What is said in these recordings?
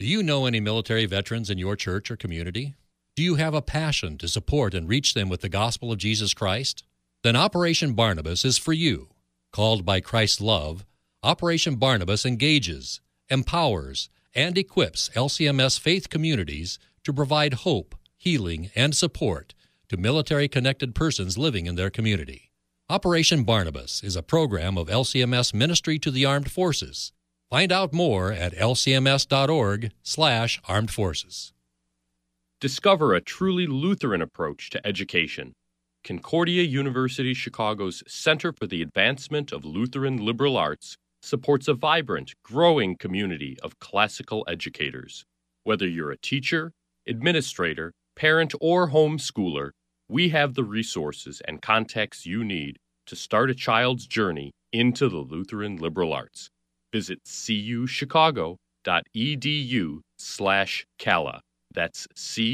Do you know any military veterans in your church or community? Do you have a passion to support and reach them with the gospel of Jesus Christ? Then Operation Barnabas is for you. Called by Christ's love, Operation Barnabas engages, empowers, and equips LCMS faith communities to provide hope, healing, and support to military-connected persons living in their community. Operation Barnabas is a program of LCMS Ministry to the Armed Forces. Find out more at lcms.org/armed forces. Discover a truly Lutheran approach to education. Concordia University Chicago's Center for the Advancement of Lutheran Liberal Arts supports a vibrant, growing community of classical educators. Whether you're a teacher, administrator, parent, or homeschooler, we have the resources and contacts you need to start a child's journey into the Lutheran liberal arts. Visit cuchicago.edu/CALA. That's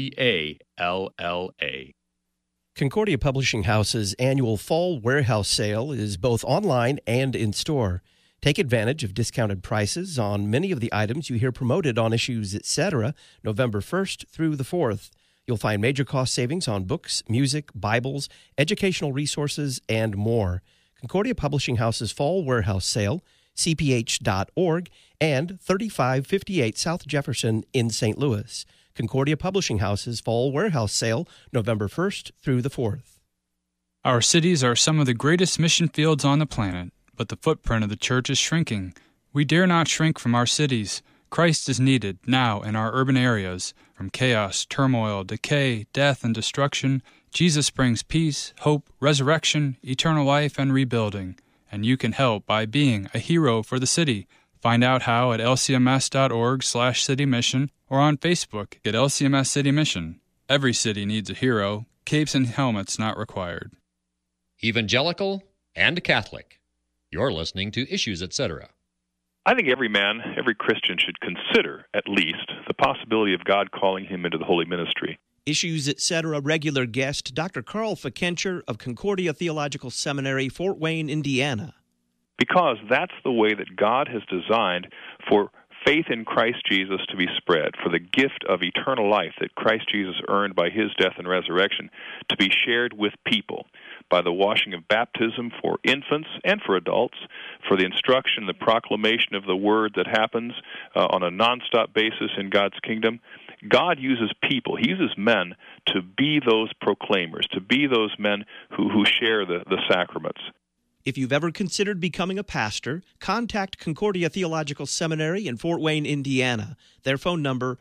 CALLA. Concordia Publishing House's annual Fall Warehouse Sale is both online and in store. Take advantage of discounted prices on many of the items you hear promoted on Issues Etc. November 1st through the 4th. You'll find major cost savings on books, music, Bibles, educational resources, and more. Concordia Publishing House's Fall Warehouse Sale, cph.org, and 3558 South Jefferson in St. Louis. Concordia Publishing House's Fall Warehouse Sale, November 1st through the 4th. Our cities are some of the greatest mission fields on the planet, but the footprint of the church is shrinking. We dare not shrink from our cities. Christ is needed now in our urban areas. From chaos, turmoil, decay, death, and destruction, Jesus brings peace, hope, resurrection, eternal life, and rebuilding. And you can help by being a hero for the city. Find out how at lcms.org/citymission or on Facebook at LCMS City Mission. Every city needs a hero. Capes and helmets not required. Evangelical and Catholic. You're listening to Issues Etc. I think every man, every Christian should consider, at least, the possibility of God calling him into the holy ministry. Issues Etc. regular guest Dr. Carl Fikencher of Concordia Theological Seminary, Fort Wayne, Indiana. Because that's the way that God has designed for faith in Christ Jesus to be spread, for the gift of eternal life that Christ Jesus earned by his death and resurrection to be shared with people by the washing of baptism for infants and for adults, for the instruction, the proclamation of the word that happens on a nonstop basis in God's kingdom. God uses people, he uses men to be those proclaimers, to be those men who share the sacraments. If you've ever considered becoming a pastor, contact Concordia Theological Seminary in Fort Wayne, Indiana. Their phone number,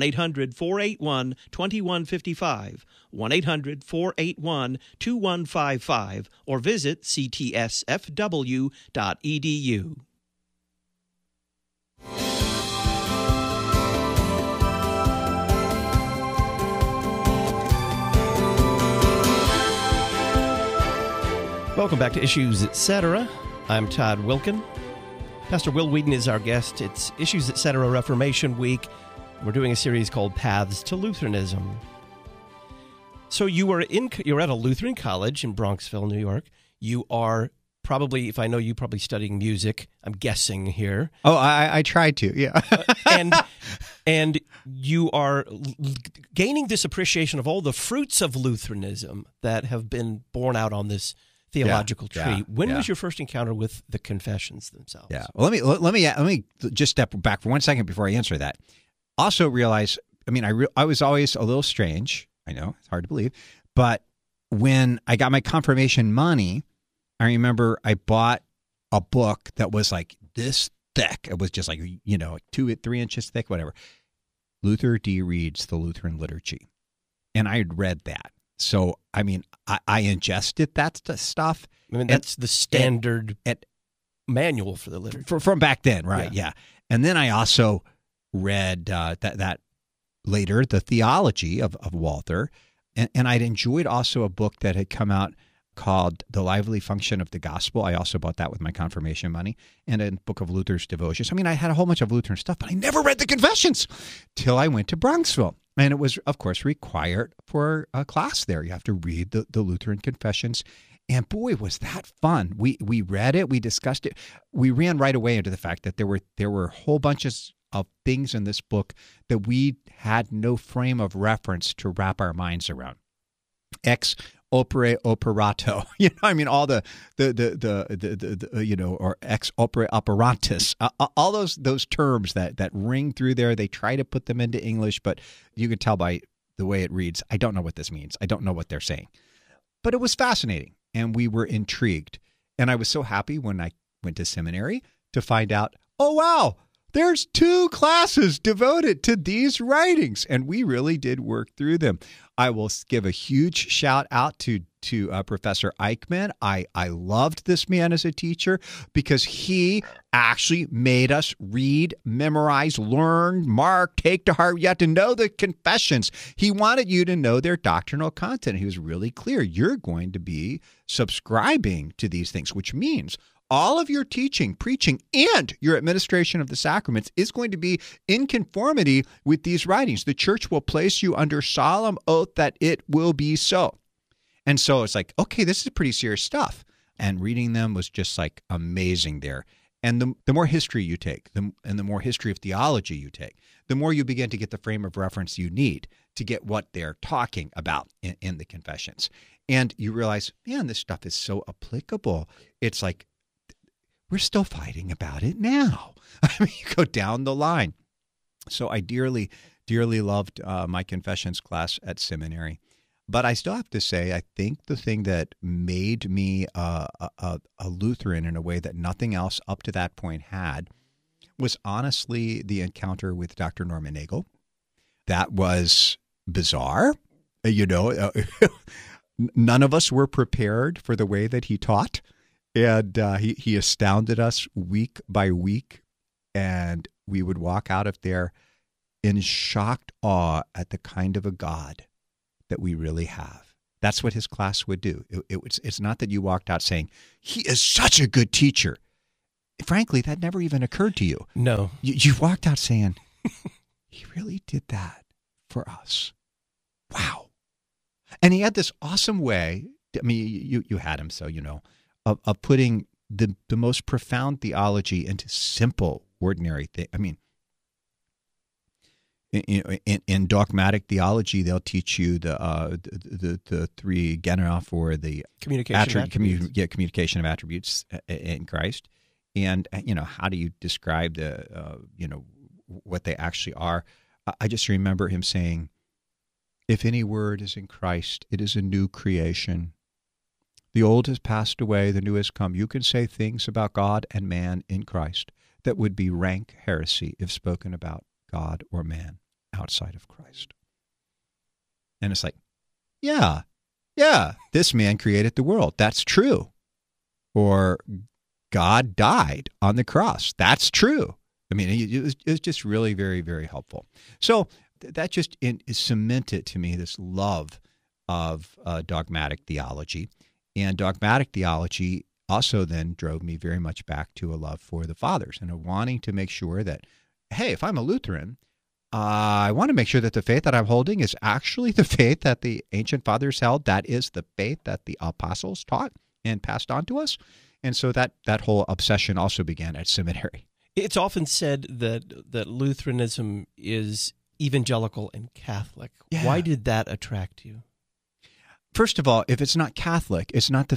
1-800-481-2155, 1-800-481-2155, or visit ctsfw.edu. Welcome back to Issues Etc. I'm Todd Wilkin. Pastor Will Whedon is our guest. It's Issues Etc. Reformation Week. We're doing a series called Paths to Lutheranism. So you're at a Lutheran college in Bronxville, New York. You are probably, if I know you, probably studying music. I'm guessing here. Oh, I tried to, yeah. and you are gaining this appreciation of all the fruits of Lutheranism that have been borne out on this theological tree. When was your first encounter with the confessions themselves? Yeah. Well, let me just step back for 1 second before I answer that. Also realize, I was always a little strange. I know it's hard to believe, but when I got my confirmation money, I remember I bought a book that was like this thick. It was just like 2-3 inches thick, whatever. Luther D. Reed's The Lutheran Liturgy, and I had read that. So, I ingested that stuff. That's the standard manual for the liturgy. From back then, right, yeah. And then I also read that later, the theology of Walther. And I'd enjoyed also a book that had come out called The Lively Function of the Gospel. I also bought that with my confirmation money. And a book of Luther's Devotions. I had a whole bunch of Lutheran stuff, but I never read the Confessions till I went to Bronxville. And it was, of course, required for a class there. You have to read the Lutheran Confessions. And boy, was that fun. We read it. We discussed it. We ran right away into the fact that there were whole bunches of things in this book that we had no frame of reference to wrap our minds around. Ex opere operato, all the or ex opere operatus, all those terms that ring through there. They try to put them into English, but you can tell by the way it reads, I don't know what this means. I don't know what they're saying. But it was fascinating, and we were intrigued. And I was so happy when I went to seminary to find out, oh, wow, there's 2 classes devoted to these writings, and we really did work through them. I will give a huge shout out to Professor Eichmann. I loved this man as a teacher because he actually made us read, memorize, learn, mark, take to heart. You have to know the confessions. He wanted you to know their doctrinal content. He was really clear. You're going to be subscribing to these things, which means all of your teaching, preaching, and your administration of the sacraments is going to be in conformity with these writings. The church will place you under solemn oath that it will be so. And so it's like, okay, this is pretty serious stuff. And reading them was just like amazing there. And the more history you take, and the more history of theology you take, the more you begin to get the frame of reference you need to get what they're talking about in the confessions. And you realize, man, this stuff is so applicable. It's like, we're still fighting about it now. I mean, you go down the line. So I dearly, dearly loved my confessions class at seminary. But I still have to say, I think the thing that made me a Lutheran in a way that nothing else up to that point had was honestly the encounter with Dr. Norman Nagel. That was bizarre. None of us were prepared for the way that he taught. And he astounded us week by week, and we would walk out of there in shocked awe at the kind of a God that we really have. That's what his class would do. It's not that you walked out saying, he is such a good teacher. Frankly, that never even occurred to you. No. You walked out saying, he really did that for us. Wow. And he had this awesome way, I mean, you had him, so you know, of putting the most profound theology into simple, ordinary things. I mean, in dogmatic theology, they'll teach you the three genera for the communication of attributes in Christ, and how do you describe what they actually are. I just remember him saying, "If any word is in Christ, it is a new creation. The old has passed away, the new has come. You can say things about God and man in Christ that would be rank heresy if spoken about God or man outside of Christ." And it's like, yeah, this man created the world. That's true. Or God died on the cross. That's true. I mean, it was just really very, very helpful. So that just cemented to me this love of dogmatic theology. And dogmatic theology also then drove me very much back to a love for the fathers and a wanting to make sure that, hey, if I'm a Lutheran, I want to make sure that the faith that I'm holding is actually the faith that the ancient fathers held. That is the faith that the apostles taught and passed on to us. And so that whole obsession also began at seminary. It's often said that Lutheranism is evangelical and Catholic. Yeah. Why did that attract you? First of all, if it's not Catholic, it's not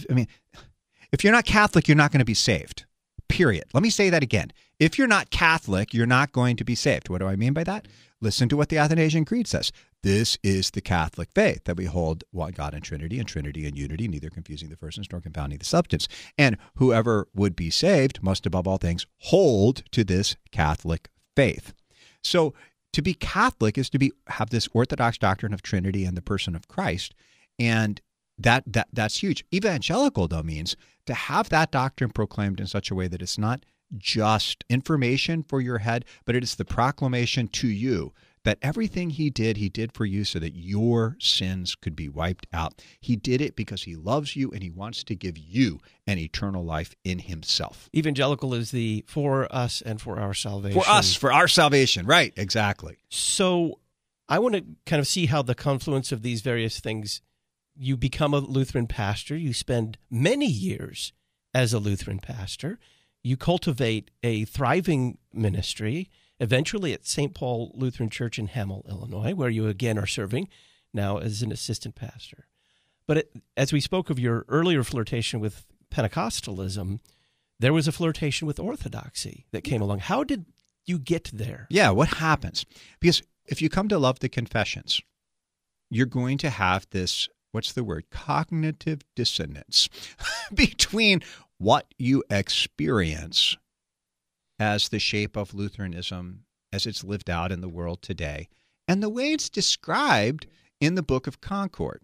if you're not Catholic, you're not going to be saved. Period. Let me say that again. If you're not Catholic, you're not going to be saved. What do I mean by that? Listen to what the Athanasian Creed says. This is the Catholic faith, that we hold one God in Trinity in unity, neither confusing the persons nor compounding the substance. And whoever would be saved must, above all things, hold to this Catholic faith. So to be Catholic is to have this orthodox doctrine of Trinity and the person of Christ. And that's huge. Evangelical, though, means to have that doctrine proclaimed in such a way that it's not just information for your head, but it is the proclamation to you that everything he did for you so that your sins could be wiped out. He did it because he loves you and he wants to give you an eternal life in himself. Evangelical is the for us and for our salvation. For us, for our salvation. Right, exactly. So I want to kind of see how the confluence of these various things. You become a Lutheran pastor. You spend many years as a Lutheran pastor. You cultivate a thriving ministry, eventually at St. Paul Lutheran Church in Hamel, Illinois, where you again are serving now as an assistant pastor. But as we spoke of your earlier flirtation with Pentecostalism, there was a flirtation with Orthodoxy that came along. How did you get there? Yeah, what happens? Because if you come to love the confessions, you're going to have this, what's the word, cognitive dissonance between what you experience as the shape of Lutheranism as it's lived out in the world today and the way it's described in the Book of Concord.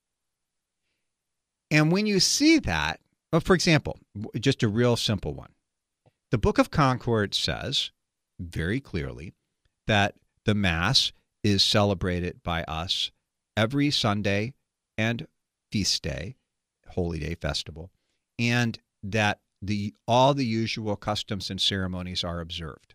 And when you see that, well, for example, just a real simple one, the Book of Concord says very clearly that the Mass is celebrated by us every Sunday and feast day, holy day, festival, and that all the usual customs and ceremonies are observed.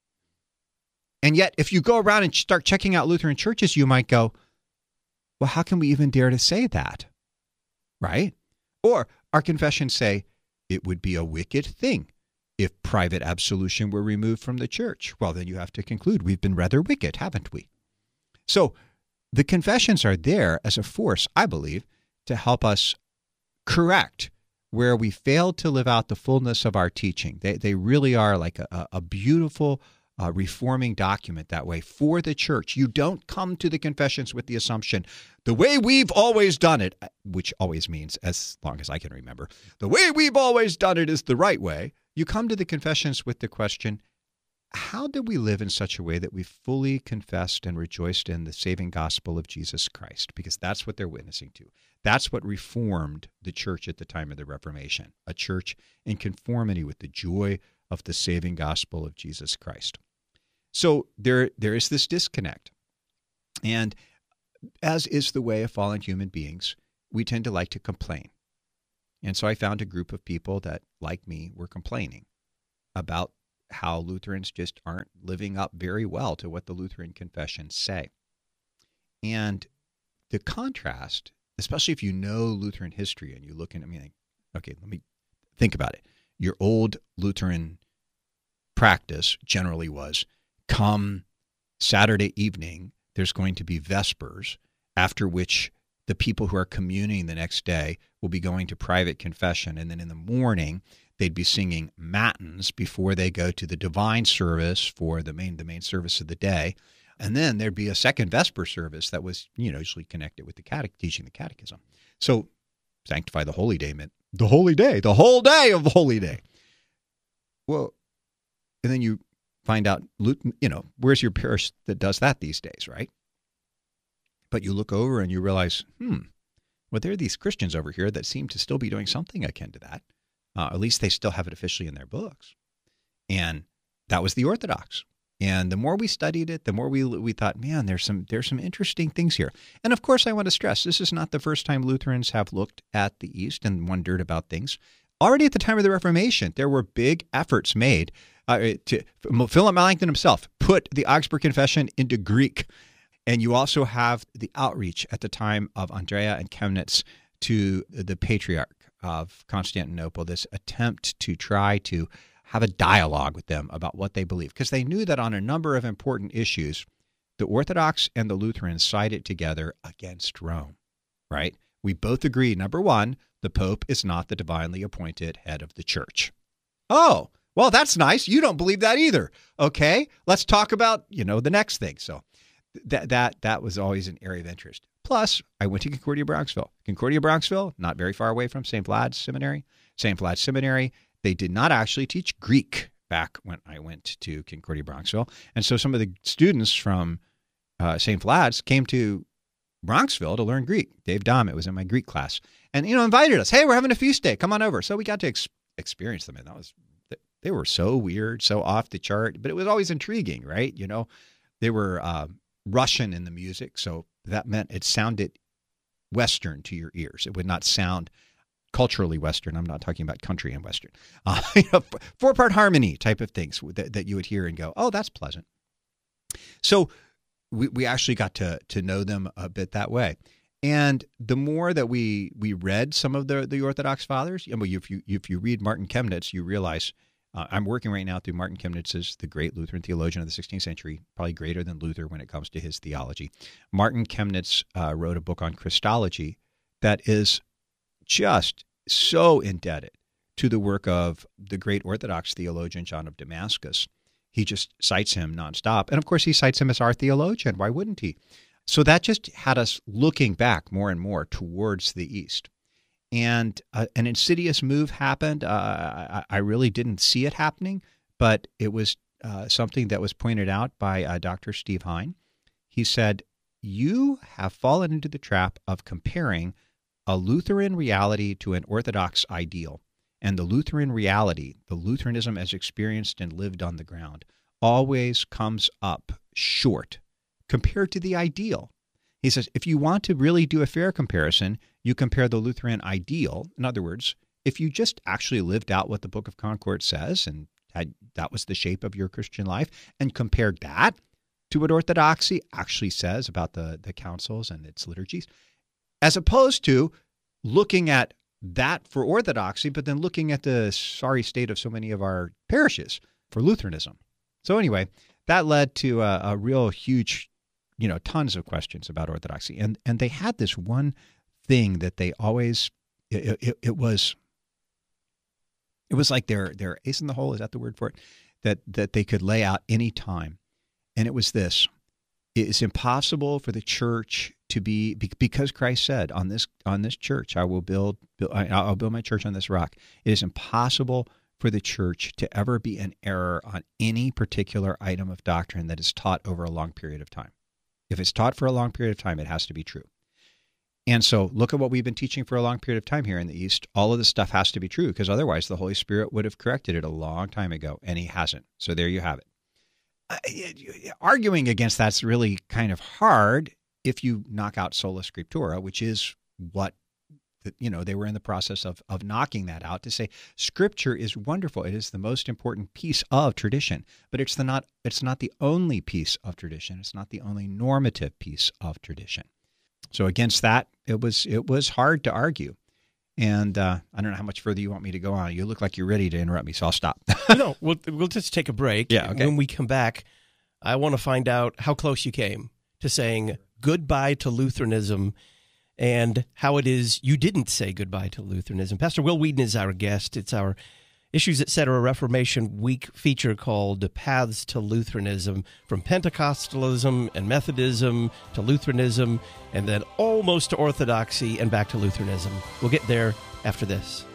And yet, if you go around and start checking out Lutheran churches, you might go, well, how can we even dare to say that? Right? Or our confessions say it would be a wicked thing if private absolution were removed from the church. Well, then you have to conclude we've been rather wicked, haven't we? So the confessions are there as a force, I believe, to help us correct where we failed to live out the fullness of our teaching. They really are like a beautiful reforming document that way for the church. You don't come to the confessions with the assumption, the way we've always done it, which always means, as long as I can remember, the way we've always done it is the right way. You come to the confessions with the question, how did we live in such a way that we fully confessed and rejoiced in the saving gospel of Jesus Christ? Because that's what they're witnessing to. That's what reformed the church at the time of the Reformation, a church in conformity with the joy of the saving gospel of Jesus Christ. So there is this disconnect. And as is the way of fallen human beings, we tend to like to complain. And so I found a group of people that, like me, were complaining about how Lutherans just aren't living up very well to what the Lutheran confessions say. And the contrast, especially if you know Lutheran history and you look in, okay, let me think about it. Your old Lutheran practice generally was, come Saturday evening, there's going to be Vespers, after which the people who are communing the next day will be going to private confession. And then in the morning, they'd be singing matins before they go to the divine service for the main service of the day. And then there'd be a second Vesper service that was, usually connected with the teaching the catechism. So sanctify the holy day meant the holy day, the whole day of the holy day. Well, and then you find out, where's your parish that does that these days, right? But you look over and you realize, well, there are these Christians over here that seem to still be doing something akin to that. At least they still have it officially in their books. And that was the Orthodox. And the more we studied it, the more we thought, man, there's some interesting things here. And of course, I want to stress, this is not the first time Lutherans have looked at the East and wondered about things. Already at the time of the Reformation, there were big efforts made Philip Melanchthon himself put the Augsburg Confession into Greek. And you also have the outreach at the time of Andrea and Chemnitz to the Patriarch of Constantinople, this attempt to try to have a dialogue with them about what they believe, because they knew that on a number of important issues, the Orthodox and the Lutherans sided together against Rome, right? We both agree, number one, the Pope is not the divinely appointed head of the church. Oh, well, that's nice. You don't believe that either. Okay, let's talk about, the next thing. So that was always an area of interest. Plus, I went to Concordia Bronxville. Concordia Bronxville, not very far away from St. Vlad's Seminary. St. Vlad's Seminary, they did not actually teach Greek back when I went to Concordia Bronxville. And so some of the students from St. Vlad's came to Bronxville to learn Greek. Dave Dommett was in my Greek class and, invited us. Hey, we're having a feast day. Come on over. So we got to experience them. And they were so weird, so off the chart, but it was always intriguing, right? They were Russian in the music, so that meant it sounded Western to your ears. It would not sound culturally Western. I'm not talking about country and Western. Four-part harmony type of things that you would hear and go, oh, that's pleasant. So we actually got to know them a bit that way. And the more that we read some of the Orthodox fathers, if you read Martin Chemnitz, you realize I'm working right now through Martin Chemnitz's, the great Lutheran theologian of the 16th century, probably greater than Luther when it comes to his theology. Martin Chemnitz wrote a book on Christology that is just so indebted to the work of the great Orthodox theologian John of Damascus. He just cites him nonstop. And of course, he cites him as our theologian. Why wouldn't he? So that just had us looking back more and more towards the East. And an insidious move happened. I really didn't see it happening, but it was something that was pointed out by Dr. Steve Hein. He said, you have fallen into the trap of comparing a Lutheran reality to an Orthodox ideal. And the Lutheran reality, the Lutheranism as experienced and lived on the ground, always comes up short compared to the ideal. He says, if you want to really do a fair comparison, you compare the Lutheran ideal. In other words, if you just actually lived out what the Book of Concord says, and that was the shape of your Christian life, and compared that to what Orthodoxy actually says about the councils and its liturgies, as opposed to looking at that for Orthodoxy, but then looking at the sorry state of so many of our parishes for Lutheranism. So anyway, that led to a real huge, tons of questions about Orthodoxy. And they had this one thing that they always, it was like their ace in the hole, is that the word for it? That they could lay out any time. And it was this: it is impossible for the church to be, because Christ said, on this church I'll build my church on this rock. It is impossible for the church to ever be in error on any particular item of doctrine that is taught over a long period of time. If it's taught for a long period of time, it has to be true. And so look at what we've been teaching for a long period of time here in the East. All of this stuff has to be true, because otherwise the Holy Spirit would have corrected it a long time ago, and he hasn't. So there you have it. Arguing against that's really kind of hard if you knock out sola scriptura, which is what they were in the process of knocking that out, to say Scripture is wonderful. It is the most important piece of tradition, but it's not the only piece of tradition. It's not the only normative piece of tradition. So against that, it was hard to argue. And I don't know how much further you want me to go on. You look like you're ready to interrupt me, so I'll stop. No, we'll just take a break. Yeah, okay. When we come back, I want to find out how close you came to saying goodbye to Lutheranism, and how it is you didn't say goodbye to Lutheranism. Pastor Will Wheaton is our guest. It's our Issues Etc. Reformation Week feature called Paths to Lutheranism, from Pentecostalism and Methodism to Lutheranism, and then almost to Orthodoxy and back to Lutheranism. We'll get there after this.